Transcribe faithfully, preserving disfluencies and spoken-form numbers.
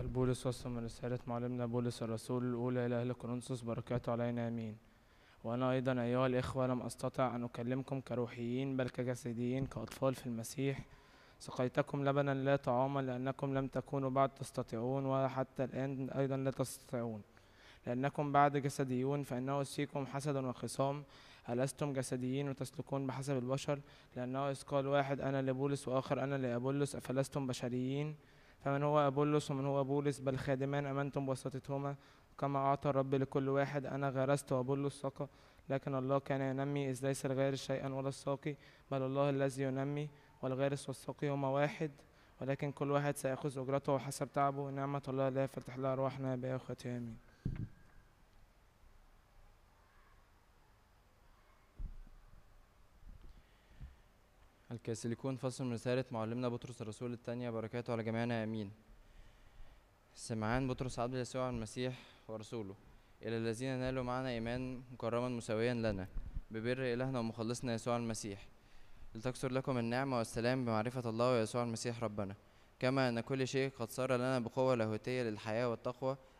البولس وصل من رسالة معلمنا بولس الرسول الأولى إلى أهل كورنثوس، بركاته علينا آمين. وأنا أيضا أيها الإخوة لم أستطع أن أكلمكم كروحيين بل كجسديين كأطفال في المسيح. سقيتكم لبنا لا طعاما، لأنكم لم تكونوا بعد تستطيعون ولا حتى الآن أيضا لا تستطيعون، لأنكم بعد جسديون. فإنه فيكم حسد وخصام، ألستم جسديين وتسلكون بحسب البشر؟ لأنه إذ قال واحد أنا لبولس وآخر أنا لأبولس، أفلستم بشريين؟ فمن هو أبولس ومن هو بولس؟ بل خادمان أمنتم بواسطتهما، كما أعطى الرب لكل واحد. أنا غرست وأبولس سقى، لكن الله كان ينمي، إذ ليس الغارس شيئا ولا الساقي، بل الله الذي ينمي. والغارس والساقي هما واحد، ولكن كل واحد سيأخذ أجرته حسب تعبه. نعمة الله لا يفتح لها أرواحنا بأخوتي آمين. الكاثوليكون فصل من رسالة معلمنا بطرس الرسول الثانية، بركاته على جميعنا آمين. سمعان بطرس عبد يسوع المسيح ورسوله، إلى الذين نالوا معنا إيمان مكرما مساويا لنا ببر إلهنا ومخلصنا يسوع المسيح، لتكثر لكم النعمة والسلام بمعرفة الله ويسوع المسيح ربنا، كما أن كل شيء قد صار لنا بقوة لاهوتية للحياة والتقوى